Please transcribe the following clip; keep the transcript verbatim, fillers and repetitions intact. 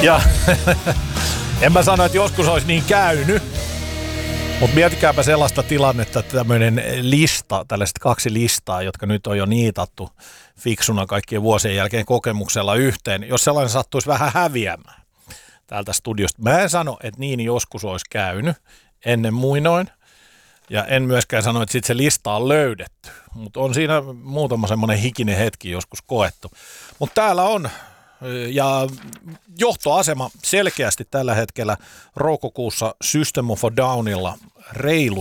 Ja en mä sano, että joskus olisi niin käynyt, mutta miettikääpä sellaista tilannetta, että tämmöinen lista, tällaiset kaksi listaa, jotka nyt on jo niitattu fiksuna kaikkien vuosien jälkeen kokemuksella yhteen, jos sellainen sattuisi vähän häviämään täältä studiosta. Mä en sano, että niin joskus olisi käynyt ennen muinoin, ja en myöskään sano, että sitten se lista on löydetty, mutta on siinä muutama semmoinen hikinen hetki joskus koettu. Mutta täällä on, ja johtoasema selkeästi tällä hetkellä toukokuussa System of a Downilla reilu